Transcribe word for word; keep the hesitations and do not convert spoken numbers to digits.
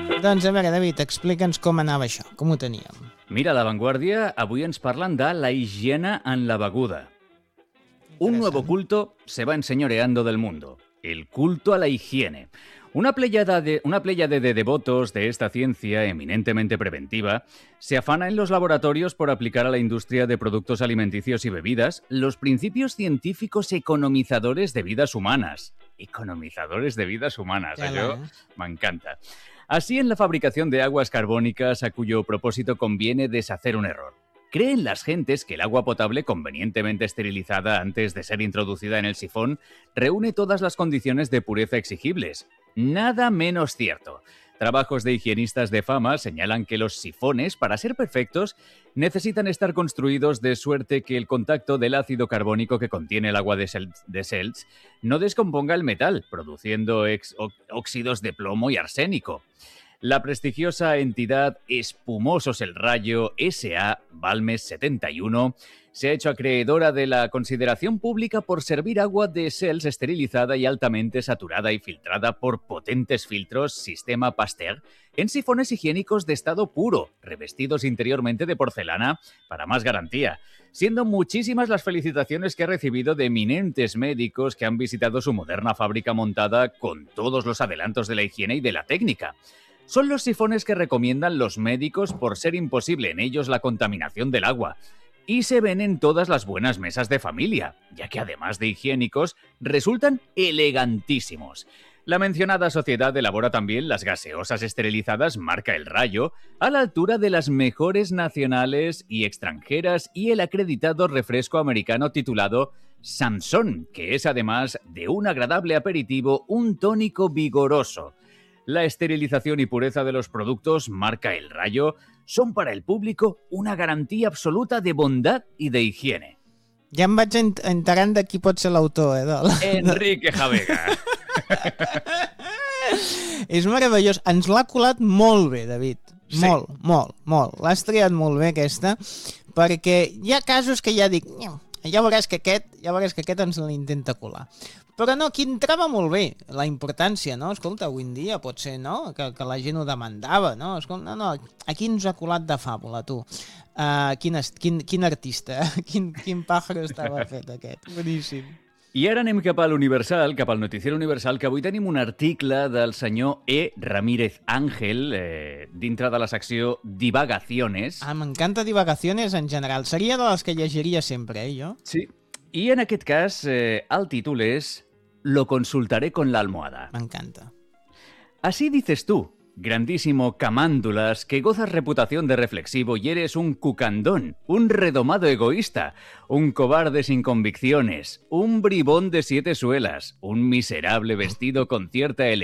Doncs a veure, David, explica'ns com anava això, com ho teníem. Mira, La Vanguardia avui ens parlen de la higiene en la beguda. Un nuevo culto se va enseñoreando del mundo, el culto a la higiene. Una pléyade de, una pléyade de devotos de esta ciencia eminentemente preventiva se afana en los laboratorios por aplicar a la industria de productos alimenticios y bebidas los principios científicos economizadores de vidas humanas. Economizadores de vidas humanas, Ja això va, eh? m'encanta. Así en la fabricación de aguas carbónicas a cuyo propósito conviene deshacer un error. Creen las gentes que el agua potable convenientemente esterilizada antes de ser introducida en el sifón reúne todas las condiciones de pureza exigibles. Nada menos cierto. Trabajos de higienistas de fama señalan que los sifones, para ser perfectos, necesitan estar construidos de suerte que el contacto del ácido carbónico que contiene el agua de, Sel- de Seltz no descomponga el metal, produciendo ex- ó- óxidos de plomo y arsénico. La prestigiosa entidad Espumosos el Rayo S A Balmes setenta y uno se ha hecho acreedora de la consideración pública por servir agua de Seltz esterilizada y altamente saturada y filtrada por potentes filtros sistema Pasteur en sifones higiénicos de estado puro, revestidos interiormente de porcelana para más garantía, siendo muchísimas las felicitaciones que ha recibido de eminentes médicos que han visitado su moderna fábrica montada con todos los adelantos de la higiene y de la técnica. Son los sifones que recomiendan los médicos por ser imposible en ellos la contaminación del agua. Y se ven en todas las buenas mesas de familia, ya que además de higiénicos, resultan elegantísimos. La mencionada sociedad elabora también las gaseosas esterilizadas marca El Rayo, a la altura de las mejores nacionales y extranjeras y el acreditado refresco americano titulado Samson, que es además de un agradable aperitivo, un tónico vigoroso. La esterilización y pureza de los productos marca El Rayo son para el público una garantía absoluta de bondad y de higiene. Ja em vaig ent- enterant de qui pot ser l'autor, eh? Del... Enrique Javega. És meravellós. Ens l'ha colat molt bé, David. Sí. Molt, molt, molt. L'has triat molt bé, aquesta, perquè hi ha casos que ja dic, "Nyam, ja veuràs que aquest, ja veuràs que aquest ens l'intenta colar." Però no, aquí entrava molt bé la importància, no? Escolta, avui en dia pot ser, no?, que, que la gent ho demandava, no? Escolta, no, no, aquí ens ha colat de fàbula, tu. Uh, quin, est- quin, quin artista, quin, quin pàjaro estava fet aquest. Boníssim. I ara anem cap a l'Universal, cap al Noticiero Universal, que avui tenim un article del senyor E. Ramírez Ángel, eh, dintre de la secció Divagaciones. Ah, m'encanta Divagaciones en general. Seria de les que llegiria sempre, eh, jo? Sí. I en aquest cas, eh, el títol és Lo consultaré con la almohada. M'encanta. Así dices tú, grandísimo camándulas, que gozas reputación de reflexivo y eres un cucandón, un redomado egoísta, un cobarde sin convicciones, un bribón de siete suelas, un miserable vestido con cierta elegancia